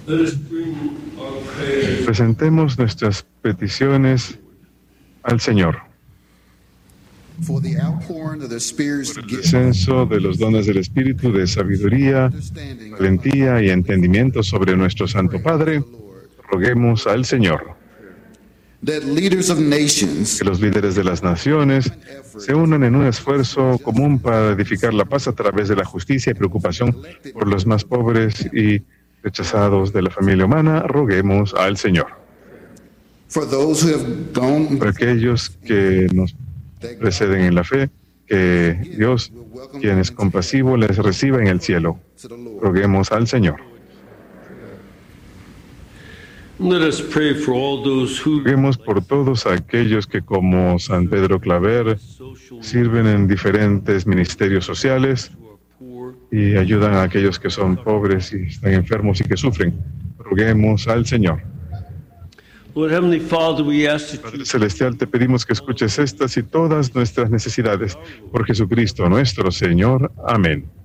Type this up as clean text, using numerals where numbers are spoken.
Presentemos nuestras peticiones al Señor. For the outpouring of the Spirit's El gift, descenso de los dones del Espíritu de sabiduría, valentía y entendimiento sobre nuestro Santo Padre, roguemos al Señor. that leaders of nations Que los líderes de las naciones se unan en un esfuerzo común para edificar la paz a través de la justicia y preocupación por los más pobres y rechazados de la familia humana, roguemos al Señor. for those who have gone, Para aquellos que nos preceden en la fe, que Dios, quien es compasivo, les reciba en el cielo. to the Lord. Roguemos al Señor. Let us pray for all those who Roguemos por todos aquellos que, como San Pedro Claver, sirven en diferentes ministerios sociales are poor. y ayudan a aquellos que son pobres y están enfermos y que sufren. Roguemos al Señor. Lord Heavenly Father, we ask that Padre Celestial, te pedimos que escuches estas y todas nuestras necesidades. Por Jesucristo nuestro Señor. Amén.